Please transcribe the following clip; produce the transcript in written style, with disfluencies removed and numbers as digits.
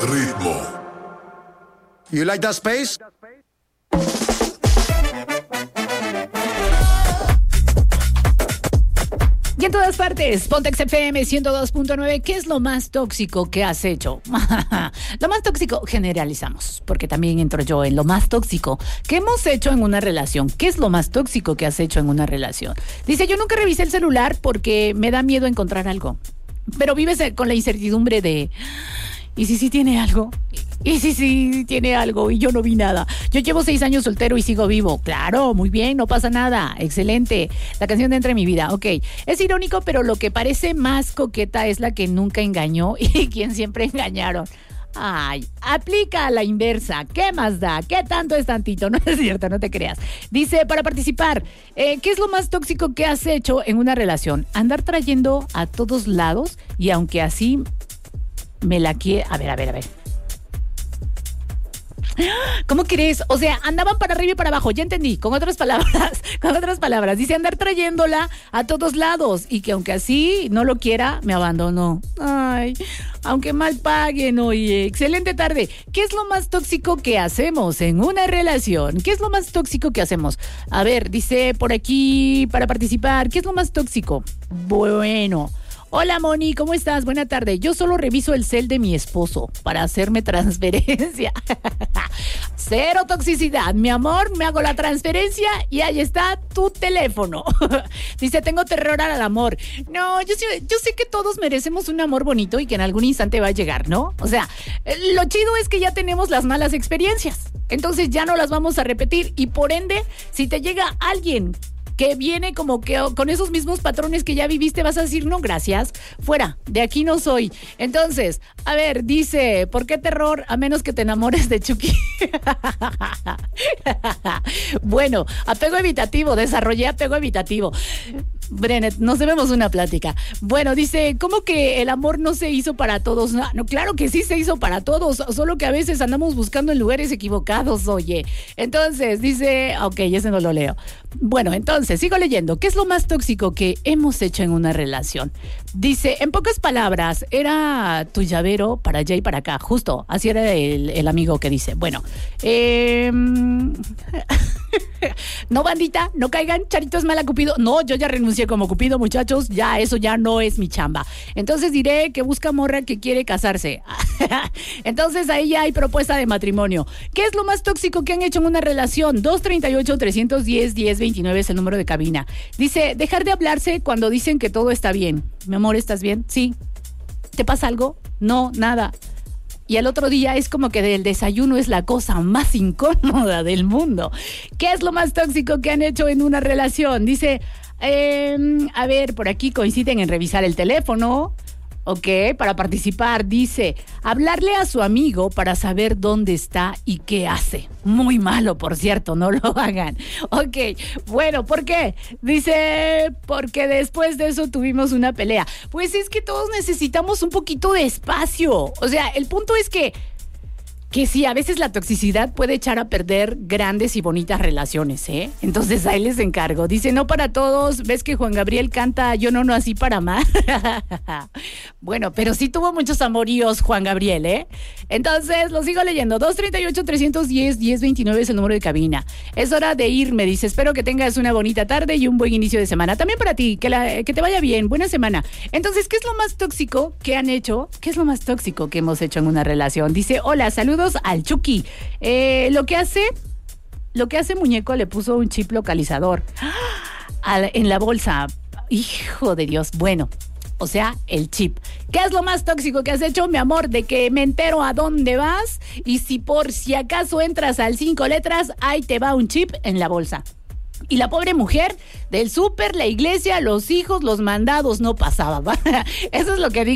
Ritmo. You like that space? Y en todas partes, Pontex FM 102.9, ¿qué es lo más tóxico que has hecho? Lo más tóxico, generalizamos, porque también entro yo en lo más tóxico que hemos hecho en una relación. ¿Qué es lo más tóxico que has hecho en una relación? Dice, yo nunca revisé el celular porque me da miedo encontrar algo. Pero vives con la incertidumbre de... ¿Y si sí tiene algo? ¿Y si sí tiene algo y yo no vi nada? Yo llevo 6 años soltero y sigo vivo. Claro, muy bien, no pasa nada. Excelente. La canción de Entra en mi vida. Ok. Es irónico, pero lo que parece más coqueta es la que nunca engañó y quien siempre engañaron. Ay, aplica a la inversa. ¿Qué más da? ¿Qué tanto es tantito? No es cierto, no te creas. Dice, para participar, ¿qué es lo más tóxico que has hecho en una relación? Andar trayendo a todos lados y aunque así me la quiere... A ver. ¿Cómo crees? O sea, andaban para arriba y para abajo, ya entendí, con otras palabras, dice andar trayéndola a todos lados y que aunque así no lo quiera, me abandonó. Ay, aunque mal paguen, oye, excelente tarde. ¿Qué es lo más tóxico que hacemos en una relación? ¿Qué es lo más tóxico que hacemos? A ver, dice por aquí, para participar, ¿qué es lo más tóxico? Bueno... Hola, Moni, ¿cómo estás? Buena tarde. Yo solo reviso el cel de mi esposo para hacerme transferencia. Cero toxicidad, mi amor, me hago la transferencia y ahí está tu teléfono. Dice, tengo terror al amor. No, yo sé que todos merecemos un amor bonito y que en algún instante va a llegar, ¿no? O sea, lo chido es que ya tenemos las malas experiencias. Entonces ya no las vamos a repetir y por ende, si te llega alguien que viene como que con esos mismos patrones que ya viviste, vas a decir, no, gracias, fuera, de aquí no soy. Entonces, a ver, dice, ¿por qué terror? A menos que te enamores de Chucky. Bueno, apego evitativo, desarrollé apego evitativo. Brenet, nos debemos una plática. Bueno, dice, ¿cómo que el amor no se hizo para todos? No, claro que sí se hizo para todos, solo que a veces andamos buscando en lugares equivocados, oye. Entonces, dice, ok, ese no lo leo. Bueno, entonces, sigo leyendo. ¿Qué es lo más tóxico que hemos hecho en una relación? Dice, en pocas palabras, era tu llavero para allá y para acá. Justo, así era el amigo que dice. Bueno, no, bandita, no caigan, Charito es mala Cupido. No, yo ya renuncié como Cupido, muchachos, ya eso ya no es mi chamba. Entonces diré que busca morra que quiere casarse. Entonces ahí ya hay propuesta de matrimonio. ¿Qué es lo más tóxico que han hecho en una relación? 238-310-1029 es el número de cabina. Dice, dejar de hablarse cuando dicen que todo está bien. Mi amor, ¿estás bien? Sí. ¿Te pasa algo? No, nada. Y al otro día es como que el desayuno es la cosa más incómoda del mundo. ¿Qué es lo más tóxico que han hecho en una relación? Dice, a ver, por aquí coinciden en revisar el teléfono. Ok, para participar dice, hablarle a su amigo para saber dónde está y qué hace. Muy malo, por cierto, no lo hagan. Ok, bueno, ¿por qué? Dice, porque después de eso tuvimos una pelea. Pues es que todos necesitamos un poquito de espacio. O sea, el punto es que sí, a veces la toxicidad puede echar a perder grandes y bonitas relaciones, ¿eh? Entonces ahí les encargo. Dice, no para todos. ¿Ves que Juan Gabriel canta Yo no nací para amar? Bueno, pero sí tuvo muchos amoríos Juan Gabriel, ¿eh? Entonces, lo sigo leyendo. 238-310-1029 es el número de cabina. Es hora de irme, dice. Espero que tengas una bonita tarde y un buen inicio de semana. También para ti, que te vaya bien. Buena semana. Entonces, ¿qué es lo más tóxico que han hecho? ¿Qué es lo más tóxico que hemos hecho en una relación? Dice, hola, saludos al Chucky. Lo que hace muñeco le puso un chip localizador en la bolsa. Hijo de Dios. Bueno, o sea, el chip. ¿Qué es lo más tóxico que has hecho, mi amor? De que me entero a dónde vas y si por si acaso entras al 5 letras, ahí te va un chip en la bolsa. Y la pobre mujer del súper, la iglesia, los hijos, los mandados no pasaba. Eso es lo que digo.